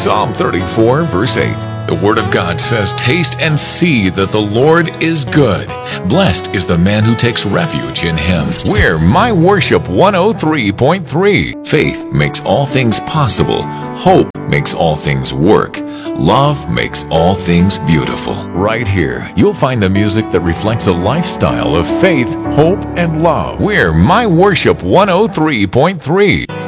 Psalm 34, verse 8. The Word of God says, "Taste and see that the Lord is good. Blessed is the man who takes refuge in Him." We're My Worship 103.3. Faith makes all things possible. Hope makes all things work. Love makes all things beautiful. Right here, you'll find the music that reflects a lifestyle of faith, hope, and love. We're My Worship 103.3.